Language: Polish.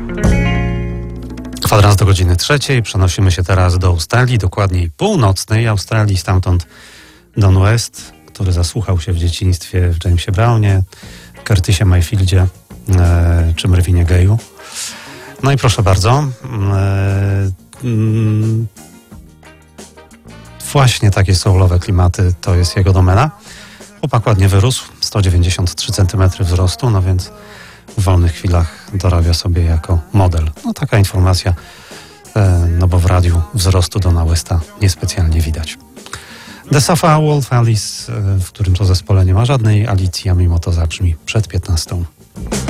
Kwadrans do godziny 3. Przenosimy się teraz do Australii, dokładniej północnej Australii, stamtąd Don West, który zasłuchał się w dzieciństwie w Jamesie Brownie, Curtisie Mayfieldzie czy Marvinie Gayu. No i proszę bardzo, właśnie takie soulowe klimaty to jest jego domena. Chłopak ładnie wyrósł, 193 cm wzrostu, no więc w wolnych chwilach dorabia sobie jako model. No taka informacja, no bo w radiu wzrostu Dona Westa niespecjalnie widać. The Sofa Wolf Alice, w którym to zespole nie ma żadnej Alicji, a mimo to zabrzmi przed 15.